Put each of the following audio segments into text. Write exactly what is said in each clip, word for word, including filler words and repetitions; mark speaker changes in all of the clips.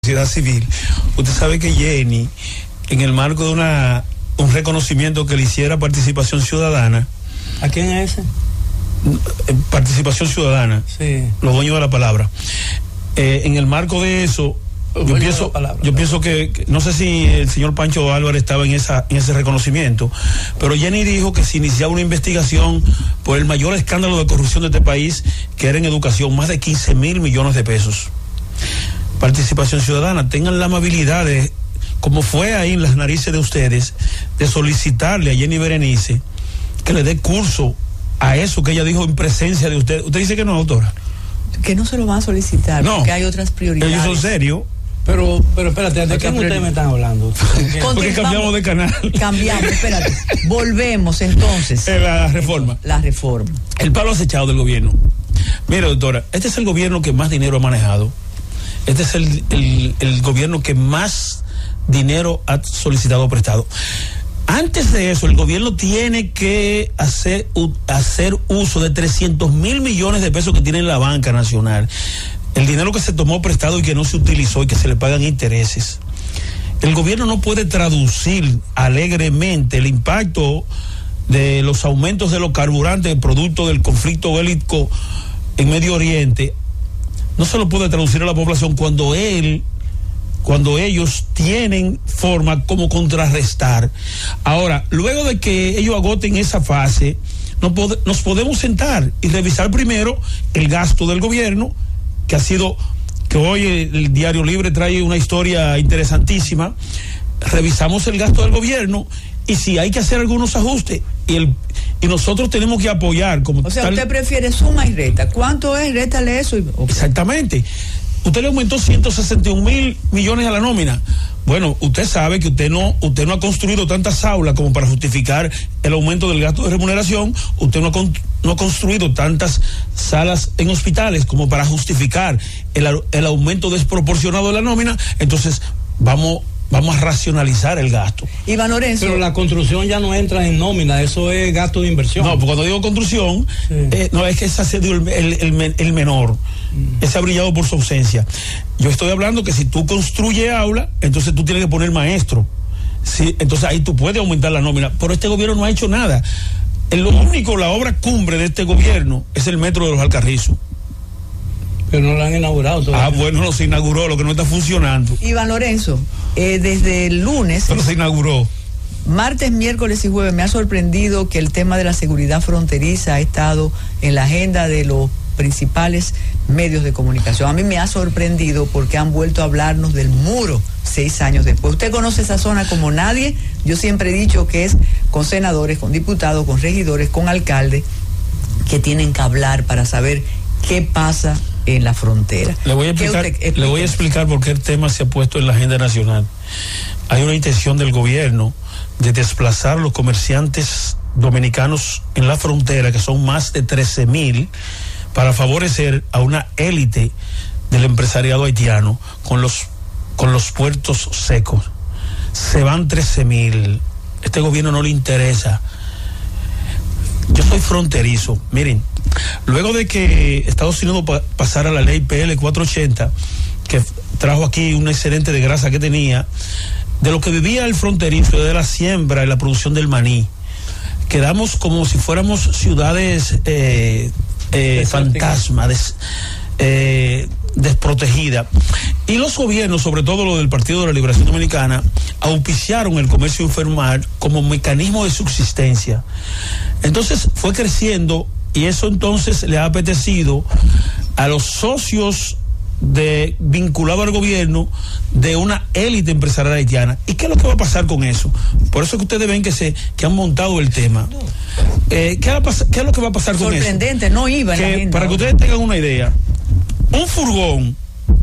Speaker 1: Sociedad civil. Usted sabe que Jenny, en el marco de una un reconocimiento que le hiciera Participación Ciudadana.
Speaker 2: ¿A quién es ese?
Speaker 1: Participación Ciudadana.
Speaker 2: Sí.
Speaker 1: Los dueños de la palabra. Eh, en el marco de eso,
Speaker 2: Los
Speaker 1: yo
Speaker 2: dueños
Speaker 1: pienso,
Speaker 2: de la palabra,
Speaker 1: yo
Speaker 2: claro.
Speaker 1: pienso que, que no sé si el señor Pancho Álvarez estaba en esa en ese reconocimiento, pero Jenny dijo que se iniciaba una investigación por el mayor escándalo de corrupción de este país, que era en educación, más de quince mil millones de pesos. Participación Ciudadana, tengan la amabilidad de, como fue ahí en las narices de ustedes, de solicitarle a Jenny Berenice que le dé curso a eso que ella dijo en presencia de usted. Usted dice que no, doctora.
Speaker 3: Que no se lo van a solicitar,
Speaker 1: no,
Speaker 3: porque hay otras prioridades.
Speaker 1: Ellos son serios.
Speaker 2: Pero, pero espérate, ¿de qué ustedes me están hablando?
Speaker 1: Porque cambiamos de canal.
Speaker 3: Cambiamos, espérate. Volvemos entonces.
Speaker 1: Eh, la reforma.
Speaker 3: La reforma.
Speaker 1: El palo acechado del gobierno. Mire, doctora, este es el gobierno que más dinero ha manejado. Este es el, el, el gobierno que más dinero ha solicitado prestado. Antes de eso, el gobierno tiene que hacer, hacer uso de trescientos mil millones de pesos que tiene la banca nacional. El dinero que se tomó prestado y que no se utilizó y que se le pagan intereses. El gobierno no puede traducir alegremente el impacto de los aumentos de los carburantes producto del conflicto bélico en Medio Oriente. No se lo puede traducir a la población cuando él, cuando ellos tienen forma como contrarrestar. Ahora, luego de que ellos agoten esa fase, nos, pod- nos podemos sentar y revisar primero el gasto del gobierno, que ha sido, que hoy el, el Diario Libre trae una historia interesantísima. Revisamos el gasto del gobierno y si hay que hacer algunos ajustes y el y nosotros tenemos que apoyar como
Speaker 3: O sea,
Speaker 1: tal,
Speaker 3: usted prefiere suma y reta. ¿Cuánto es? Rétale eso. Y, okay.
Speaker 1: Exactamente. Usted le aumentó ciento sesenta y un mil millones a la nómina. Bueno, usted sabe que usted no, usted no ha construido tantas aulas como para justificar el aumento del gasto de remuneración. Usted no ha, con, no ha construido tantas salas en hospitales como para justificar el, el aumento desproporcionado de la nómina. Entonces, vamos Vamos a racionalizar el gasto.
Speaker 3: Iván Lorenzo.
Speaker 2: Pero la construcción ya no entra en nómina, eso es gasto de inversión.
Speaker 1: No, porque cuando digo construcción, sí. eh, no es que ese ha sido el, el, el, el menor. Mm. Ese ha brillado por su ausencia. Yo estoy hablando que si tú construyes aula, entonces tú tienes que poner maestro. Sí, entonces ahí tú puedes aumentar la nómina. Pero este gobierno no ha hecho nada. Lo único, la obra cumbre de este gobierno es el metro de los Alcarrizos.
Speaker 2: Pero no lo han inaugurado todavía.
Speaker 1: Ah, bueno, no se inauguró, lo que no está funcionando.
Speaker 3: Iván Lorenzo, eh, desde el lunes.
Speaker 1: Pero se inauguró.
Speaker 3: Martes, miércoles y jueves me ha sorprendido que el tema de la seguridad fronteriza ha estado en la agenda de los principales medios de comunicación. A mí me ha sorprendido porque han vuelto a hablarnos del muro seis años después. Usted conoce esa zona como nadie. Yo siempre he dicho que es con senadores, con diputados, con regidores, con alcaldes que tienen que hablar para saber qué pasa en la frontera.
Speaker 1: Le voy a explicar, usted, le voy a explicar por qué el tema se ha puesto en la agenda nacional. Hay una intención del gobierno de desplazar los comerciantes dominicanos en la frontera, que son más de trece mil, para favorecer a una élite del empresariado haitiano con los, con los puertos secos. Se van trece mil. Este gobierno no le interesa. Yo soy fronterizo. Miren, luego de que Estados Unidos pa- pasara la ley P L cuatrocientos ochenta, que trajo aquí un excedente de grasa que tenía, de lo que vivía el fronterizo, de la siembra y la producción del maní, quedamos como si fuéramos ciudades eh, eh, fantasma, des, eh, desprotegidas. Y los gobiernos, sobre todo los del Partido de la Liberación Dominicana, auspiciaron el comercio informal como mecanismo de subsistencia. Entonces fue creciendo y eso entonces le ha apetecido a los socios de vinculado al gobierno de una élite empresarial haitiana. ¿Y qué es lo que va a pasar con eso? Por eso es que ustedes ven que se que han montado el tema. Eh, ¿qué, va a pas- ¿Qué es lo que va a pasar con eso?
Speaker 3: Sorprendente, no iba en la
Speaker 1: Que,
Speaker 3: agenda.
Speaker 1: para que ustedes tengan una idea, un furgón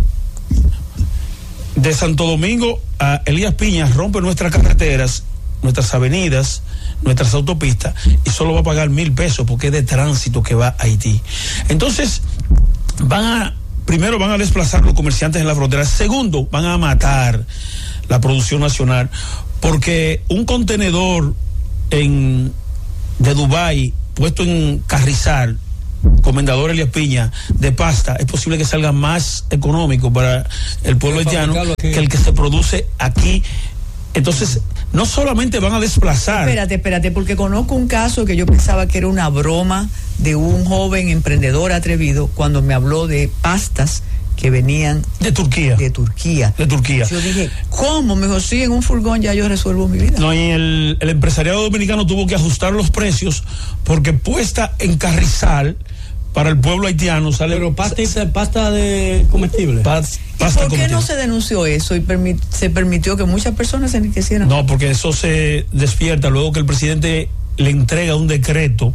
Speaker 1: de Santo Domingo a Elías Piñas rompe nuestras carreteras, nuestras avenidas, nuestras autopistas, y solo va a pagar mil pesos porque es de tránsito que va a Haití. Entonces, van a, primero van a desplazar los comerciantes en la frontera, segundo, van a matar la producción nacional, porque un contenedor en, de Dubái puesto en Carrizal comendador Elías Piña, de pasta, es posible que salga más económico para el pueblo haitiano que el que se produce aquí. Entonces, no solamente van a desplazar.
Speaker 3: Espérate, espérate, porque conozco un caso que yo pensaba que era una broma de un joven emprendedor atrevido cuando me habló de pastas que venían
Speaker 1: de Turquía.
Speaker 3: De Turquía.
Speaker 1: De Turquía.
Speaker 3: Yo dije, ¿cómo? Me dijo, sí, en un furgón ya yo resuelvo mi vida.
Speaker 1: No, y el, el empresariado dominicano tuvo que ajustar los precios porque puesta en Carrizal para el pueblo haitiano sale.
Speaker 2: Pero pasta, pasta de comestible.
Speaker 1: Pasta,
Speaker 3: ¿Y por qué comestible? No se denunció eso y permit, se permitió que muchas personas se enriquecieran?
Speaker 1: No, porque eso se despierta luego que el presidente le entrega un decreto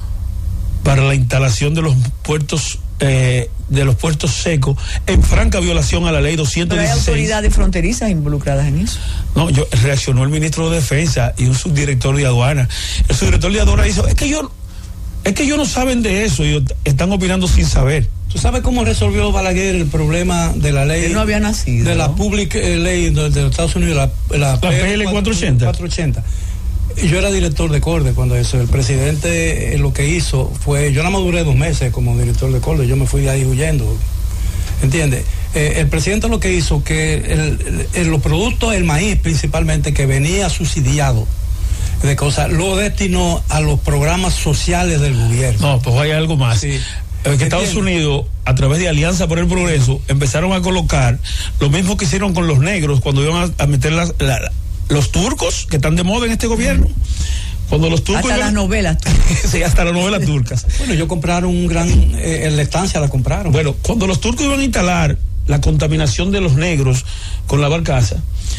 Speaker 1: para la instalación de los puertos eh, de los puertos secos en franca violación a la ley doscientos dieciséis.
Speaker 3: ¿Pero hay autoridades fronterizas involucradas en eso?
Speaker 1: No, yo reaccionó el ministro de Defensa y un subdirector de aduana. El subdirector de aduana dijo, es que yo es que ellos no saben de eso y están opinando sin saber.
Speaker 2: ¿Tú sabes cómo resolvió Balaguer el problema de la ley?
Speaker 3: Él no había nacido.
Speaker 2: De la ¿no? Public eh, Ley de, de los Estados Unidos, la, la,
Speaker 1: la P L cuatrocientos ochenta.
Speaker 2: Yo era director de Corde cuando eso. El presidente eh, lo que hizo fue, yo nada más duré dos meses como director de Corde, yo me fui de ahí huyendo. ¿Entiendes? Eh, el presidente lo que hizo que el, el, el, los productos, el maíz principalmente, que venía subsidiado de cosas, lo destinó a los programas sociales del gobierno.
Speaker 1: No, pues hay algo más. Sí. Que Estados Unidos, a través de Alianza por el Progreso, empezaron a colocar lo mismo que hicieron con los negros cuando iban a, a meter las, la, los turcos, que están de moda en este gobierno. Cuando los turcos
Speaker 3: hasta
Speaker 1: iban,
Speaker 3: las novelas.
Speaker 1: Sí, hasta las novelas turcas.
Speaker 2: Bueno, ellos compraron un gran, eh, en la estancia la compraron.
Speaker 1: Bueno, cuando los turcos iban a instalar la contaminación de los negros con la barcaza,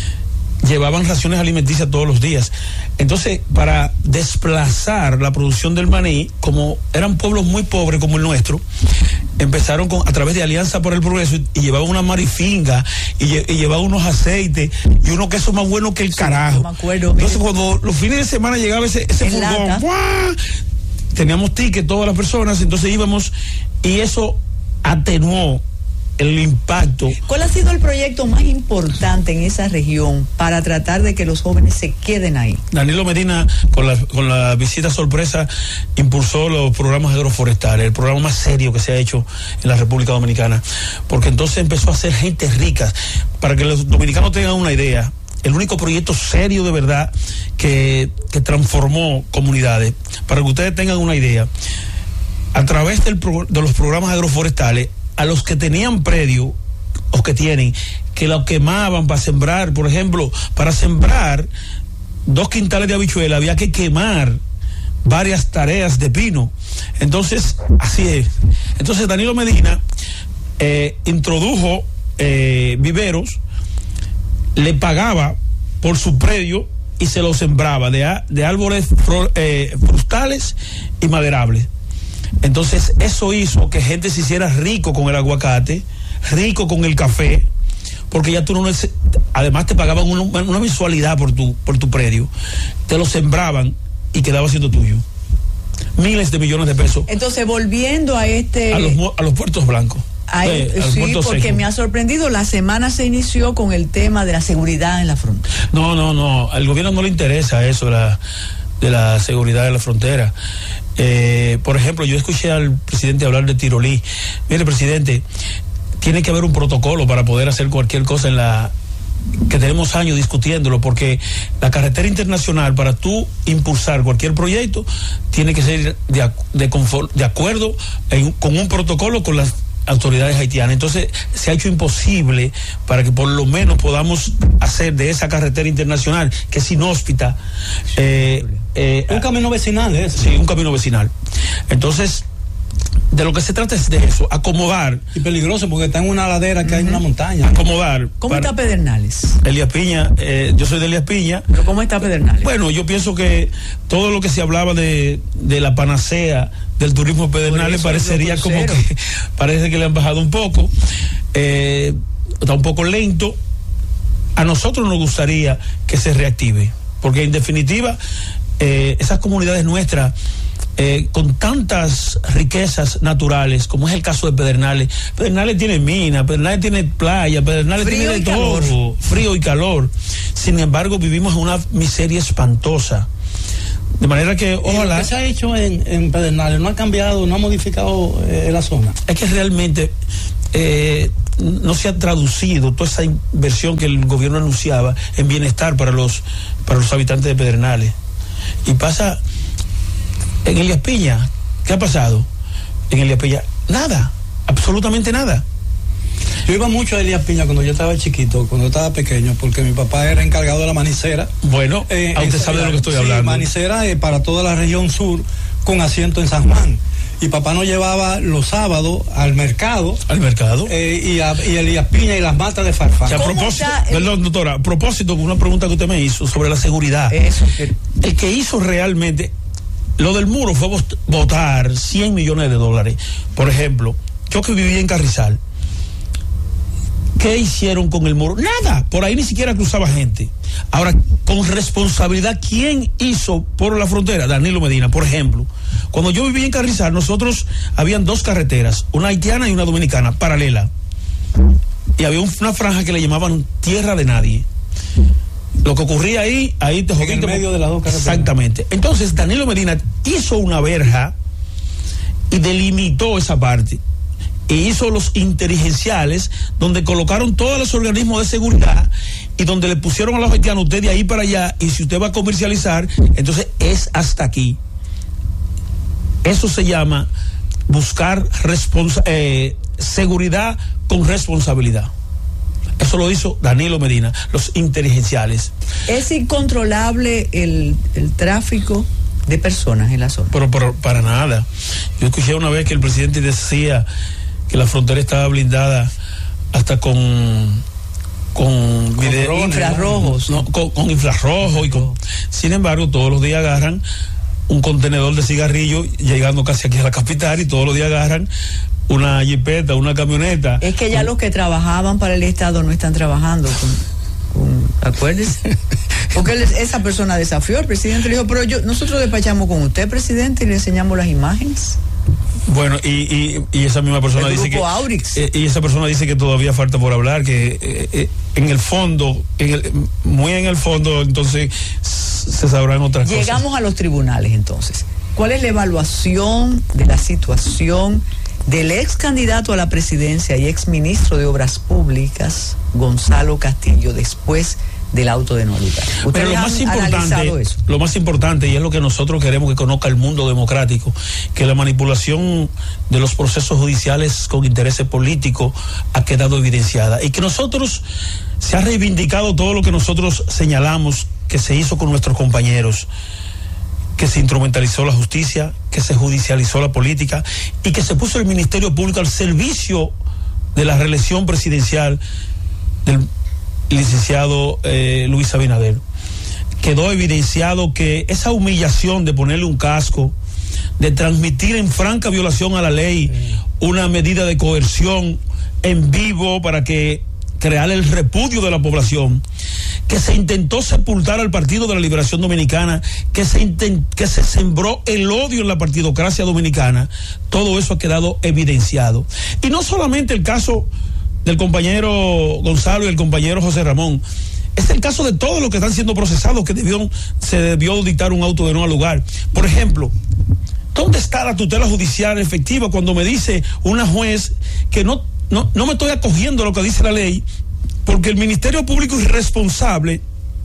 Speaker 1: llevaban raciones alimenticias todos los días. Entonces, para desplazar la producción del maní, como eran pueblos muy pobres como el nuestro, empezaron con, a través de Alianza por el Progreso, y, y llevaban una marifinga y, y llevaban unos aceites y unos quesos más buenos que el sí, carajo.
Speaker 3: Me acuerdo,
Speaker 1: entonces, mire, cuando los fines de semana llegaba ese, ese furgón, ¡buah! Teníamos tickets todas las personas, entonces íbamos, y eso atenuó el impacto.
Speaker 3: ¿Cuál ha sido el proyecto más importante en esa región para tratar de que los jóvenes se queden ahí?
Speaker 1: Danilo Medina, con la, con la visita sorpresa, impulsó los programas agroforestales, el programa más serio que se ha hecho en la República Dominicana, porque entonces empezó a hacer gente rica. Para que los dominicanos tengan una idea, el único proyecto serio de verdad que, que transformó comunidades, para que ustedes tengan una idea, a través del pro, de los programas agroforestales, a los que tenían predio o que tienen, que lo quemaban para sembrar, por ejemplo, para sembrar dos quintales de habichuela había que quemar varias tareas de pino. Entonces, así es. Entonces Danilo Medina eh, introdujo eh, viveros, le pagaba por su predio y se lo sembraba de, de árboles eh, frutales y maderables. Entonces eso hizo que gente se hiciera rico con el aguacate, rico con el café, porque ya tú no neces- además te pagaban una, una mensualidad por tu, por tu predio, te lo sembraban y quedaba siendo tuyo. Miles de millones de pesos.
Speaker 3: Entonces, volviendo a este...
Speaker 1: A los, a los puertos blancos.
Speaker 3: A eh, el, sí, porque secos. Me ha sorprendido, la semana se inició con el tema de la seguridad en la frontera.
Speaker 1: No, no, no, al gobierno no le interesa eso, la, de la seguridad de la frontera. Eh, por ejemplo, yo escuché al presidente hablar de Tirolí. Mire, presidente, tiene que haber un protocolo para poder hacer cualquier cosa en la... que tenemos años discutiéndolo, porque la carretera internacional, para tú impulsar cualquier proyecto, tiene que ser de, de, confort, de acuerdo en, con un protocolo con las autoridades haitianas. Entonces se ha hecho imposible para que por lo menos podamos hacer de esa carretera internacional, que es inhóspita, eh, eh,
Speaker 2: un camino vecinal, ¿eh?
Speaker 1: Sí, un camino vecinal. Entonces, de lo que se trata es de eso, acomodar.
Speaker 2: Y peligroso porque está en una ladera que uh-huh. hay una montaña.
Speaker 1: Acomodar.
Speaker 3: ¿Cómo para... está Pedernales?
Speaker 1: Elías Piña, eh, yo soy de Elías Piña.
Speaker 3: ¿Pero cómo está Pedernales?
Speaker 1: Bueno, yo pienso que todo lo que se hablaba de, de la panacea del turismo Pedernales parecería como que parece que le han bajado un poco. Eh, está un poco lento. A nosotros nos gustaría que se reactive, porque en definitiva eh, esas comunidades nuestras, Eh, con tantas riquezas naturales, como es el caso de Pedernales. Pedernales tiene mina, Pedernales tiene playa, Pedernales frío tiene de todo, calor. Frío y calor. Sin embargo, vivimos una miseria espantosa. De manera que ojalá...
Speaker 2: Lo que se ha hecho en, en Pedernales no ha cambiado, no ha modificado eh, la zona.
Speaker 1: Es que realmente eh, no se ha traducido toda esa inversión que el gobierno anunciaba en bienestar para los, para los habitantes de Pedernales. Y pasa en Elías Piña. ¿Qué ha pasado en Elías Piña? Nada, absolutamente nada.
Speaker 2: Yo iba mucho a Elías Piña cuando yo estaba chiquito, cuando estaba pequeño, porque mi papá era encargado de la manicera.
Speaker 1: Bueno, eh, usted sabe de lo que estoy hablando.
Speaker 2: Sí, manicera eh, para toda la región sur, con asiento en San Juan. Y papá nos llevaba los sábados al mercado.
Speaker 1: Al mercado.
Speaker 2: Eh, y, a, y Elías Piña y las matas de Farfán.
Speaker 1: O sea, a propósito, perdón, doctora, a propósito, una pregunta que usted me hizo sobre la seguridad. Eso. Que... El que hizo realmente lo del muro fue votar cien millones de dólares. Por ejemplo, yo que vivía en Carrizal, ¿qué hicieron con el muro? Nada, por ahí ni siquiera cruzaba gente. Ahora, con responsabilidad, ¿quién hizo por la frontera? Danilo Medina, por ejemplo. Cuando yo vivía en Carrizal, nosotros habían dos carreteras, una haitiana y una dominicana, paralela. Y había una franja que le llamaban Tierra de Nadie. Lo que ocurría ahí, ahí te jodiste.
Speaker 2: En medio de las dos carreteras.
Speaker 1: Exactamente. Entonces, Danilo Medina hizo una verja y delimitó esa parte. E hizo los inteligenciales, donde colocaron todos los organismos de seguridad y donde le pusieron a los haitianos, usted de ahí para allá, y si usted va a comercializar, entonces es hasta aquí. Eso se llama buscar responsa- eh, seguridad con responsabilidad. Eso lo hizo Danilo Medina, los inteligenciales.
Speaker 3: ¿Es incontrolable el, el tráfico de personas en la zona?
Speaker 1: Pero, pero para nada. Yo escuché una vez que el presidente decía que la frontera estaba blindada hasta con con,
Speaker 3: con video, infrarrojos,
Speaker 1: no, con, con infrarrojos y con, sin embargo, todos los días agarran un contenedor de cigarrillos llegando casi aquí a la capital, y todos los días agarran una jipeta, una camioneta.
Speaker 3: Es que ya con, los que trabajaban para el Estado no están trabajando con, con acuérdese. Porque él, esa persona desafió al presidente, le dijo, pero yo, nosotros despachamos con usted, presidente, y le enseñamos las imágenes.
Speaker 1: Bueno, y, y, y esa misma persona
Speaker 3: el
Speaker 1: dice que
Speaker 3: Aurix.
Speaker 1: Eh, y esa persona dice que todavía falta por hablar, que eh, eh, en el fondo, en el, muy en el fondo, entonces se sabrán otras
Speaker 3: Llegamos
Speaker 1: cosas.
Speaker 3: Llegamos a los tribunales, entonces. ¿Cuál es la evaluación de la situación del ex candidato a la presidencia y ex ministro de Obras Públicas, Gonzalo Castillo, después del auto de no lugar?
Speaker 1: Pero lo más importante, lo más importante, y es lo que nosotros queremos que conozca el mundo democrático, que la manipulación de los procesos judiciales con intereses políticos ha quedado evidenciada, y que nosotros se ha reivindicado todo lo que nosotros señalamos que se hizo con nuestros compañeros, que se instrumentalizó la justicia, que se judicializó la política y que se puso el Ministerio Público al servicio de la reelección presidencial del licenciado eh, Luis Abinader. Quedó evidenciado que esa humillación de ponerle un casco, de transmitir en franca violación a la ley sí. una medida de coerción en vivo para que crear el repudio de la población, que se intentó sepultar al Partido de la Liberación Dominicana, que se intent, que se sembró el odio en la partidocracia dominicana, todo eso ha quedado evidenciado. Y no solamente el caso del compañero Gonzalo y el compañero José Ramón, es el caso de todos los que están siendo procesados, que debió, se debió dictar un auto de no lugar. Por ejemplo, ¿dónde está la tutela judicial efectiva cuando me dice una juez que no, no, no me estoy acogiendo a lo que dice la ley, porque el Ministerio Público irresponsable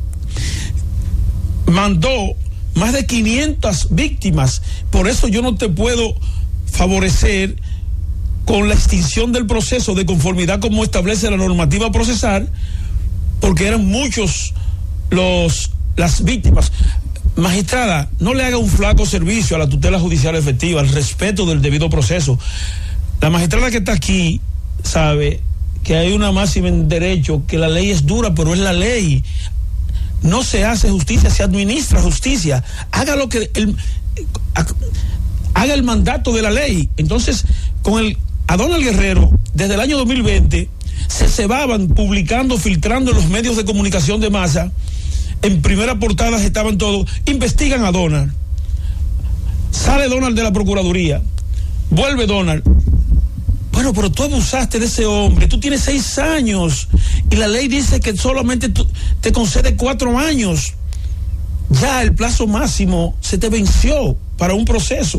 Speaker 1: mandó más de quinientas víctimas? Por eso yo no te puedo favorecer con la extinción del proceso de conformidad como establece la normativa procesal, porque eran muchos los las víctimas. Magistrada, no le haga un flaco servicio a la tutela judicial efectiva, al respeto del debido proceso. La magistrada que está aquí sabe que hay una máxima en derecho, que la ley es dura, pero es la ley. No se hace justicia, se administra justicia. Haga lo que el, haga el mandato de la ley. Entonces, con el a Donald Guerrero, desde el año dos mil veinte, se cebaban publicando, filtrando en los medios de comunicación de masa. En primera portada estaban todos, investigan a Donald. Sale Donald de la Procuraduría, vuelve Donald. Bueno, pero tú abusaste de ese hombre, tú tienes seis años y la ley dice que solamente tú, te concede cuatro años. ya el plazo máximo se te venció para un proceso.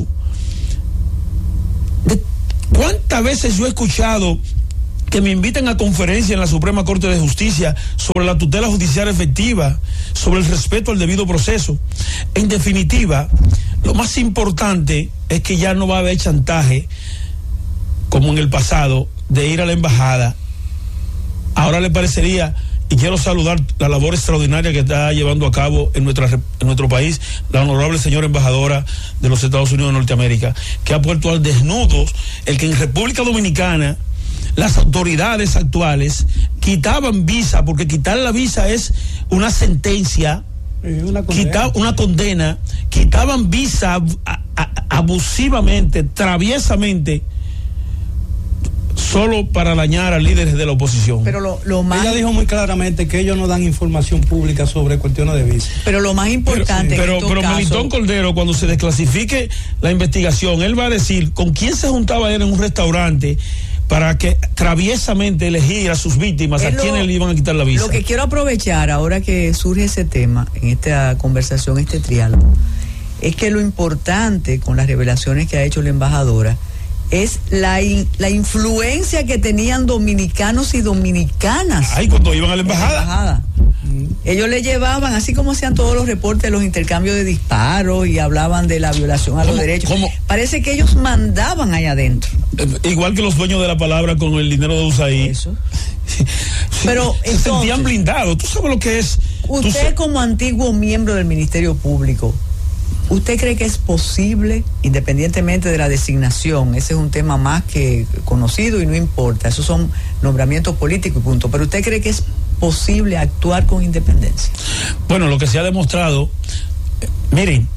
Speaker 1: ¿De ¿Cuántas veces yo he escuchado que me invitan a conferencia en la Suprema Corte de Justicia sobre la tutela judicial efectiva, sobre el respeto al debido proceso? En definitiva, lo más importante es que ya no va a haber chantaje como en el pasado de ir a la embajada. Ahora le parecería, y quiero saludar la labor extraordinaria que está llevando a cabo en, nuestra, en nuestro país la honorable señora embajadora de los Estados Unidos de Norteamérica, que ha puesto al desnudo el que en República Dominicana las autoridades actuales quitaban visa, porque quitar la visa es una sentencia, una condena, quitar, una condena quitaban visa a, a, abusivamente, traviesamente, solo para dañar a líderes de la oposición.
Speaker 3: Pero lo, lo más...
Speaker 2: Ella dijo muy claramente que ellos no dan información pública sobre cuestiones de visa.
Speaker 3: Pero lo más importante...
Speaker 1: Pero,
Speaker 3: en
Speaker 1: pero, pero casos... Melitón Cordero, cuando se desclasifique la investigación, él va a decir con quién se juntaba él en un restaurante para que traviesamente elegir a sus víctimas, es a lo, quienes le iban a quitar la visa.
Speaker 3: Lo que quiero aprovechar ahora que surge ese tema, en esta conversación, este triálogo, es que lo importante con las revelaciones que ha hecho la embajadora es la, in, la influencia que tenían dominicanos y dominicanas.
Speaker 1: Ay, cuando iban a la embajada.
Speaker 3: La embajada. Mm. Ellos le llevaban, así como hacían todos los reportes de los intercambios de disparos y hablaban de la violación a los derechos. ¿Cómo? Parece que ellos mandaban allá adentro.
Speaker 1: Eh, igual que los dueños de la palabra con el dinero de U S A I.
Speaker 3: Eso.
Speaker 1: Sí,
Speaker 3: pero
Speaker 1: se
Speaker 3: entonces,
Speaker 1: sentían blindados. ¿Tú sabes lo que es?
Speaker 3: Usted, como antiguo miembro del Ministerio Público, ¿usted cree que es posible, independientemente de la designación? Ese es un tema más que conocido y no importa, esos son nombramientos políticos y punto, pero ¿usted cree que es posible actuar con independencia?
Speaker 1: Bueno, lo que se ha demostrado, eh, miren,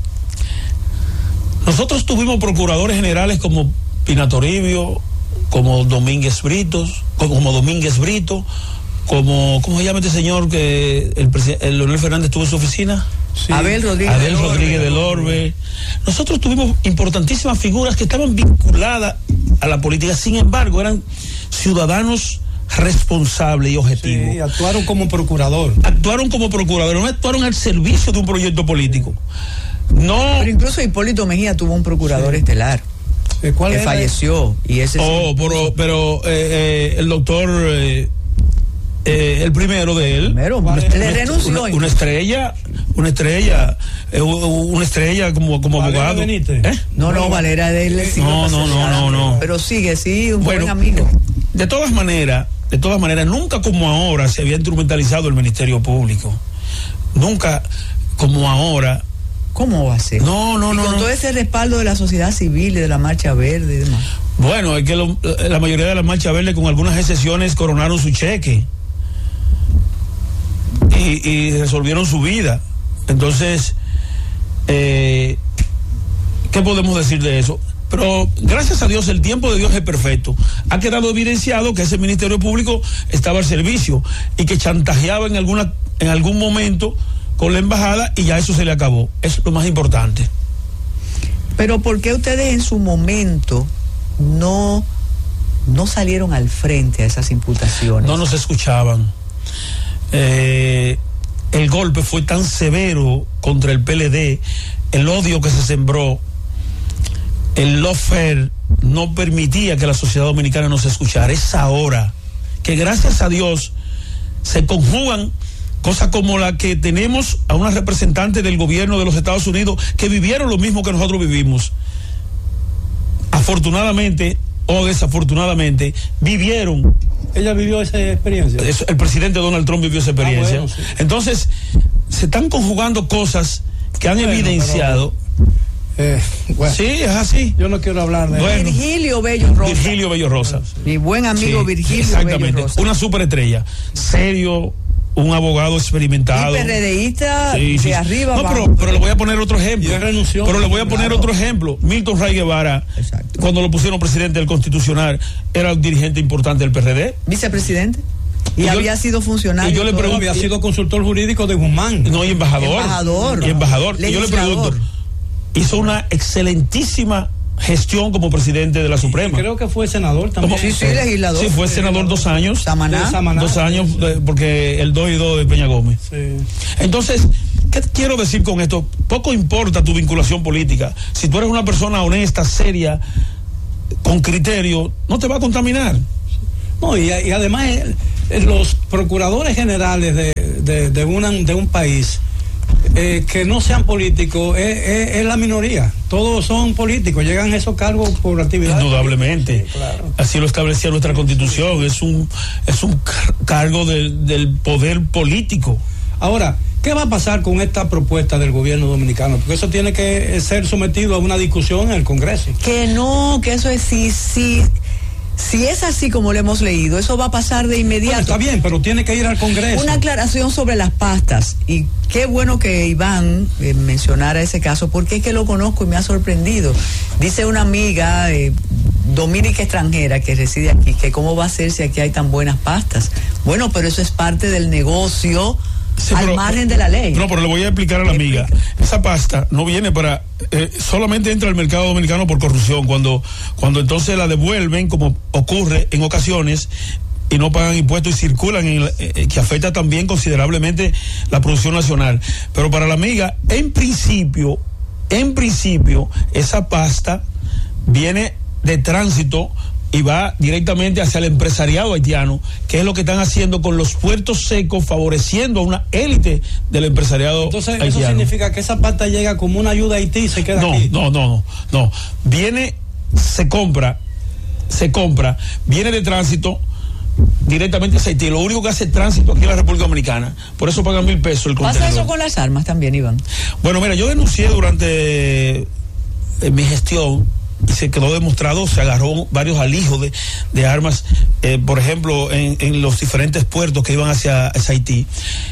Speaker 1: nosotros tuvimos procuradores generales como Pina Toribio, como Domínguez Britos, como Domínguez Brito, como, ¿cómo se llama este señor que el, el Leonel Fernández tuvo en su oficina?
Speaker 3: Sí. Abel Rodríguez,
Speaker 1: Abel Rodríguez del Orbe. Nosotros tuvimos importantísimas figuras que estaban vinculadas a la política, sin embargo eran ciudadanos responsables y objetivos.
Speaker 2: Sí, actuaron como procurador.
Speaker 1: Actuaron como procurador, no actuaron al servicio de un proyecto político. No.
Speaker 3: Pero incluso Hipólito Mejía tuvo un procurador sí. estelar. ¿Cuál que era? Falleció. Y ese
Speaker 1: oh, pero, pero eh, eh, el doctor... Eh, Eh, el primero de él
Speaker 3: primero, le renunció
Speaker 1: una, una estrella una estrella eh, una estrella como como abogado.
Speaker 3: ¿Eh? no no Valera de él
Speaker 1: no no no no no
Speaker 3: pero sigue sí un
Speaker 1: bueno,
Speaker 3: buen amigo.
Speaker 1: De todas maneras de todas maneras nunca como ahora se había instrumentalizado el Ministerio Público, nunca como ahora.
Speaker 3: ¿Cómo va a ser?
Speaker 1: No, no,
Speaker 3: y
Speaker 1: no.
Speaker 3: Con
Speaker 1: no.
Speaker 3: todo ese respaldo de la sociedad civil y de la Marcha Verde y demás.
Speaker 1: Bueno, es que lo, la mayoría de la Marcha Verde, con algunas excepciones, coronaron su cheque. Y, y resolvieron su vida. Entonces, eh, ¿qué podemos decir de eso? Pero gracias a Dios el tiempo de Dios es perfecto. Ha quedado evidenciado que ese Ministerio Público estaba al servicio y que chantajeaba en alguna en algún momento con la embajada, y ya eso se le acabó. Eso es lo más importante.
Speaker 3: Pero ¿por qué ustedes en su momento no no salieron al frente a esas imputaciones?
Speaker 1: No nos escuchaban. Eh, el golpe fue tan severo contra el P L D, el odio que se sembró, el lawfare no permitía que la sociedad dominicana nos escuchara. Es ahora que gracias a Dios se conjugan cosas como la que tenemos a una representante del gobierno de los Estados Unidos que vivieron lo mismo que nosotros vivimos. Afortunadamente o desafortunadamente vivieron.
Speaker 2: Ella vivió esa experiencia.
Speaker 1: Eso, el presidente Donald Trump vivió esa experiencia. Ah, bueno, sí. Entonces, se están conjugando cosas que han bueno, evidenciado.
Speaker 2: Pero, eh, bueno,
Speaker 1: sí, es así.
Speaker 2: Yo no quiero hablar de
Speaker 3: bueno, Virgilio Bello Rosa.
Speaker 1: Virgilio Bello Rosa.
Speaker 3: Mi buen amigo sí, Virgilio
Speaker 1: exactamente,
Speaker 3: Bello Rosa.
Speaker 1: Una superestrella. Serio, un abogado experimentado.
Speaker 3: Un PRDista
Speaker 1: sí, sí,
Speaker 3: de arriba
Speaker 1: no,
Speaker 3: abajo.
Speaker 1: Pero, pero le voy a poner otro ejemplo.
Speaker 2: Renunció,
Speaker 1: pero le voy a poner
Speaker 3: claro.
Speaker 1: otro ejemplo. Milton Ray Guevara, exacto, cuando lo pusieron presidente del Constitucional, era un dirigente importante del P R D.
Speaker 3: Vicepresidente. Y, y había yo, sido funcionario.
Speaker 1: Y yo le pregunto,
Speaker 2: había sido consultor jurídico de Guzmán.
Speaker 1: No, y embajador.
Speaker 3: Embajador.
Speaker 1: Y embajador. Y yo le pregunto, hizo una excelentísima gestión como presidente de la Suprema.
Speaker 2: Creo que fue senador también.
Speaker 3: Sí, sí, legislador.
Speaker 1: Sí, fue senador dos años.
Speaker 3: Samaná.
Speaker 2: Samaná.
Speaker 1: Dos años, porque el dos y dos de Peña Gómez.
Speaker 2: Sí.
Speaker 1: Entonces, ¿Qué quiero decir con esto? Poco importa tu vinculación política. Si tú eres una persona honesta, seria, con criterio, no te va a contaminar.
Speaker 2: No, y, y además eh, los procuradores generales de, de, de, una, de un país eh, que no sean políticos es, es, es la minoría. Todos son políticos, llegan a esos cargos por actividad.
Speaker 1: Indudablemente.
Speaker 2: Sí, claro. Así
Speaker 1: lo establecía nuestra Constitución. Es un, es un cargo del, del poder político.
Speaker 2: Ahora, ¿qué va a pasar con esta propuesta del gobierno dominicano? Porque eso tiene que ser sometido a una discusión en el Congreso.
Speaker 3: Que no, que eso es sí, sí. Si es así como lo hemos leído, eso va a pasar de inmediato.
Speaker 2: Bueno, está bien, pero tiene que ir al Congreso.
Speaker 3: Una aclaración sobre las pastas. Y qué bueno que Iván eh, mencionara ese caso, porque es que lo conozco y me ha sorprendido. Dice una amiga eh, dominica extranjera que reside aquí, que cómo va a ser si aquí hay tan buenas pastas. Bueno, pero eso es parte del negocio. Sí, al pero, margen de la ley.
Speaker 1: No, pero le voy a explicar a la amiga. Esa pasta no viene para... Eh, solamente entra al mercado dominicano por corrupción. Cuando, cuando entonces la devuelven, como ocurre en ocasiones, y no pagan impuestos y circulan, en, eh, que afecta también considerablemente la producción nacional. Pero para la amiga, en principio, en principio, esa pasta viene de tránsito y va directamente hacia el empresariado haitiano, que es lo que están haciendo con los puertos secos, favoreciendo a una élite del empresariado
Speaker 2: Entonces,
Speaker 1: haitiano.
Speaker 2: ¿eso significa que esa pasta llega como una ayuda a Haití y se queda
Speaker 1: no,
Speaker 2: aquí?
Speaker 1: No, no, no, no. Viene, se compra, se compra, viene de tránsito directamente a Haití. Lo único que hace tránsito aquí en la República Dominicana. Por eso pagan mil pesos el contenedor.
Speaker 3: ¿Pasa eso con las armas también, Iván?
Speaker 1: Bueno, mira, yo denuncié durante eh, mi gestión, y se quedó demostrado, se agarró varios alijos de, de armas, eh, por ejemplo, en, en los diferentes puertos que iban hacia, hacia Haití.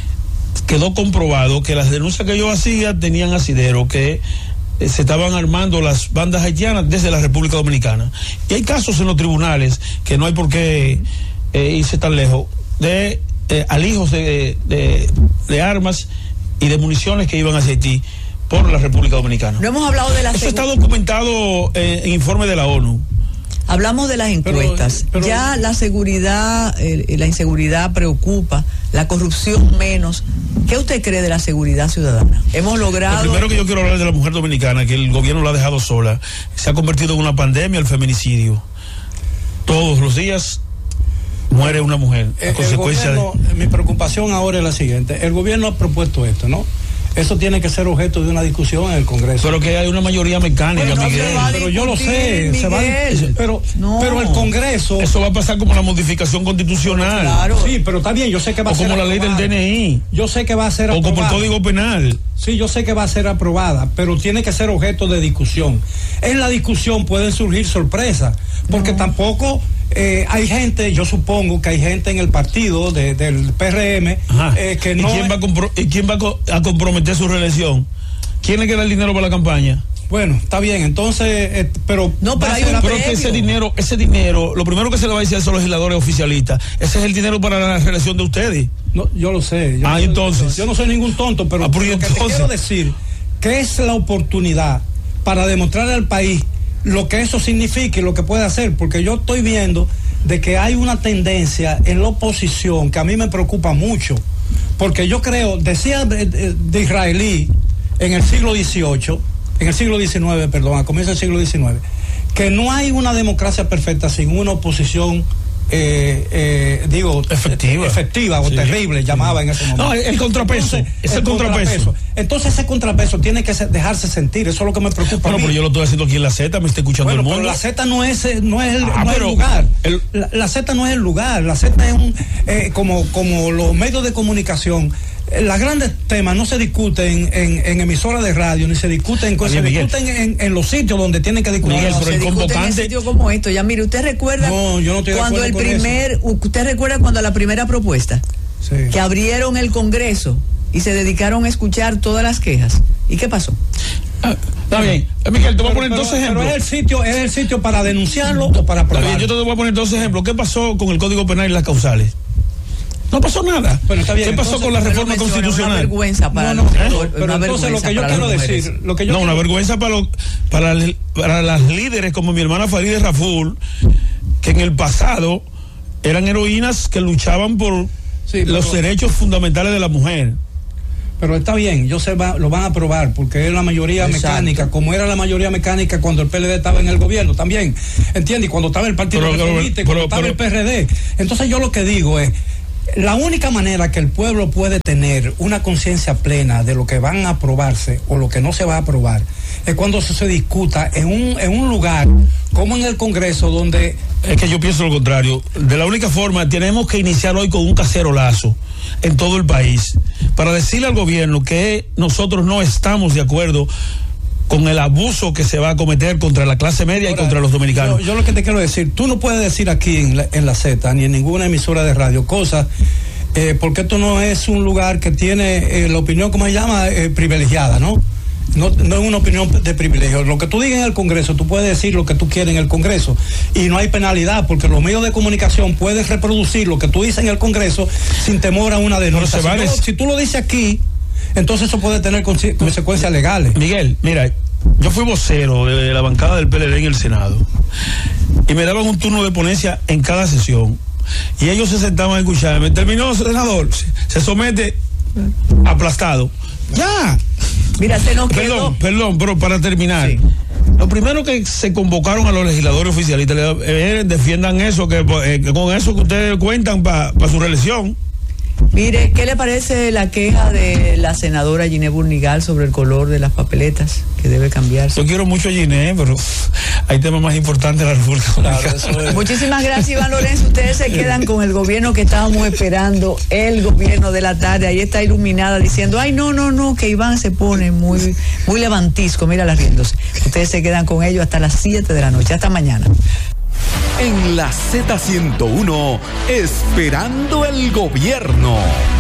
Speaker 1: Quedó comprobado que las denuncias que yo hacía tenían asidero, que eh, se estaban armando las bandas haitianas desde la República Dominicana. Y hay casos en los tribunales, que no hay por qué eh, irse tan lejos, de eh, alijos de, de, de armas y de municiones que iban hacia Haití por la República Dominicana.
Speaker 3: No hemos hablado de la
Speaker 1: Eso está documentado eh, en informe de la ONU.
Speaker 3: Hablamos de las encuestas. Pero, pero, ya la seguridad, eh, la inseguridad preocupa, la corrupción menos. ¿Qué usted cree de la seguridad ciudadana? Hemos logrado...
Speaker 1: Lo primero que yo quiero hablar de la mujer dominicana, que el gobierno la ha dejado sola. Se ha convertido en una pandemia el feminicidio. Todos los días muere una mujer a
Speaker 2: el,
Speaker 1: consecuencia
Speaker 2: el gobierno,
Speaker 1: de...
Speaker 2: Mi preocupación ahora es la siguiente. El gobierno ha propuesto esto, ¿no? Eso tiene que ser objeto de una discusión en el Congreso.
Speaker 1: Pero que hay una mayoría mecánica,
Speaker 3: bueno, no
Speaker 1: Miguel.
Speaker 3: Se va a
Speaker 2: pero yo lo sé,
Speaker 3: Miguel.
Speaker 2: se va a, pero, no. pero el Congreso...
Speaker 1: Eso va a pasar como una modificación constitucional.
Speaker 2: Claro. Sí, pero está bien, yo sé que va
Speaker 1: o
Speaker 2: a ser
Speaker 1: como la
Speaker 2: aprobada.
Speaker 1: ley del D N I.
Speaker 2: Yo sé que va a ser
Speaker 1: o
Speaker 2: aprobada.
Speaker 1: O como el Código Penal.
Speaker 2: Sí, yo sé que va a ser aprobada, pero tiene que ser objeto de discusión. En la discusión pueden surgir sorpresas, porque no. tampoco... Eh, hay gente, yo supongo que hay gente en el partido de, del P R M eh, que no...
Speaker 1: ¿Y quién va, a, compro- ¿y quién va a, co- a comprometer su reelección? ¿Quién le queda el dinero para la campaña?
Speaker 2: Bueno, está bien, entonces, eh, pero...
Speaker 3: No, pero hay
Speaker 1: un pero que ese dinero, ese dinero, lo primero que se le va a decir a esos legisladores oficialistas, ese es el dinero para la reelección de ustedes.
Speaker 2: No, yo lo sé. Yo
Speaker 1: ah,
Speaker 2: no
Speaker 1: entonces.
Speaker 2: Yo no soy ningún tonto, pero
Speaker 1: ah, pero
Speaker 2: lo
Speaker 1: entonces,
Speaker 2: que te quiero decir, que es la oportunidad para demostrarle al país lo que eso significa y lo que puede hacer, porque yo estoy viendo de que hay una tendencia en la oposición que a mí me preocupa mucho, porque yo creo, decía de, de, de israelí en el siglo dieciocho, en el siglo diecinueve, perdón, a comienzo del siglo diecinueve, que no hay una democracia perfecta sin una oposición Eh, eh, digo
Speaker 1: efectiva,
Speaker 2: efectiva o sí. terrible, llamaba en ese momento.
Speaker 1: No, el contrapeso,
Speaker 2: Entonces,
Speaker 1: es el,
Speaker 2: el
Speaker 1: contrapeso.
Speaker 2: contrapeso. Entonces ese contrapeso tiene que dejarse sentir, eso es lo que me preocupa.
Speaker 1: Bueno, pero yo lo estoy haciendo aquí en la Z, me está escuchando
Speaker 2: bueno,
Speaker 1: el mundo.
Speaker 2: Pero la Z no es, no es el,
Speaker 1: ah,
Speaker 2: no es el lugar. El, la, la Z no es el lugar, la Z es un, eh, como, como los medios de comunicación. Los grandes temas no se discuten en, en emisoras de radio, ni se discuten, Oye, se Miguel. discuten en, en los sitios donde tienen que discutir.
Speaker 3: No, no,
Speaker 2: pero
Speaker 3: se
Speaker 2: el
Speaker 3: convocante en sitio como esto. Ya mire, usted recuerda
Speaker 2: no, yo no estoy
Speaker 3: cuando el primer,
Speaker 2: eso.
Speaker 3: usted recuerda cuando la primera propuesta
Speaker 2: sí.
Speaker 3: que abrieron el Congreso y se dedicaron a escuchar todas las quejas. ¿Y qué pasó?
Speaker 1: Ah, está bien, eh, Miguel, te voy a poner
Speaker 2: pero,
Speaker 1: dos
Speaker 2: pero,
Speaker 1: ejemplos.
Speaker 2: Pero es el sitio, es el sitio para denunciarlo o para probarlo.
Speaker 1: Yo te voy a poner dos ejemplos. ¿Qué pasó con el Código Penal y las causales? No pasó nada.
Speaker 2: Bueno, está bien,
Speaker 1: ¿Qué pasó
Speaker 2: entonces,
Speaker 1: con la reforma
Speaker 3: menciona,
Speaker 1: constitucional?
Speaker 3: Una vergüenza para
Speaker 2: no, no,
Speaker 3: los,
Speaker 2: ¿eh? Pero entonces lo que yo quiero decir, lo que yo
Speaker 1: no,
Speaker 2: quiero...
Speaker 1: una vergüenza para los, para, para las líderes como mi hermana Farideh Raful, que en el pasado eran heroínas que luchaban por sí, pero... los derechos fundamentales de la mujer.
Speaker 2: pero está bien, ellos se va, lo van a aprobar porque es la mayoría Exacto. mecánica, como era la mayoría mecánica cuando el P L D estaba en el gobierno también, ¿entiendes? Y cuando estaba el Partido Reformista, cuando estaba pero, el P R D. Entonces yo lo que digo es, la única manera que el pueblo puede tener una conciencia plena de lo que van a aprobarse o lo que no se va a aprobar es cuando eso se discuta en un, en un lugar como en el Congreso, donde...
Speaker 1: Es que yo pienso lo contrario. De la única forma, tenemos que iniciar hoy con un cacerolazo en todo el país para decirle al gobierno que nosotros no estamos de acuerdo con el abuso que se va a cometer contra la clase media Ahora, y contra los dominicanos.
Speaker 2: Yo, yo lo que te quiero decir, tú no puedes decir aquí en la, en la Z, ni en ninguna emisora de radio, cosas, eh, porque esto no es un lugar que tiene eh, la opinión, ¿cómo se llama? Eh, privilegiada, ¿no? No, no es una opinión de privilegio. Lo que tú digas en el Congreso, tú puedes decir lo que tú quieres en el Congreso y no hay penalidad porque los medios de comunicación pueden reproducir lo que tú dices en el Congreso sin temor a una denuncia. Si, no, si tú lo dices aquí, entonces eso puede tener conse- consecuencias legales.
Speaker 1: Miguel, mira, yo fui vocero de la bancada del P L D en el Senado y me daban un turno de ponencia en cada sesión y ellos se sentaban a escucharme. Terminó, senador, se somete, aplastado. Ya.
Speaker 3: Mira, se nos quedó.
Speaker 1: Perdón, perdón, pero para terminar. Sí. Lo primero que se convocaron a los legisladores oficialistas, eh, defiendan eso, que, eh, que con eso que ustedes cuentan para pa su reelección.
Speaker 3: Mire, ¿qué le parece la queja de la senadora Giné Burnigal sobre el color de las papeletas que debe cambiarse?
Speaker 1: Yo quiero mucho a Giné, pero hay temas más importantes de la República Dominicana.
Speaker 3: Claro, Muchísimas gracias, Iván Lorenzo. Ustedes se quedan con el gobierno que estábamos esperando, el gobierno de la tarde. Ahí está iluminada diciendo, ay, no, no, no, que Iván se pone muy, muy levantisco, mírala riéndose. Ustedes se quedan con ellos hasta las siete de la noche. Hasta mañana.
Speaker 4: En la Z ciento uno, esperando el gobierno.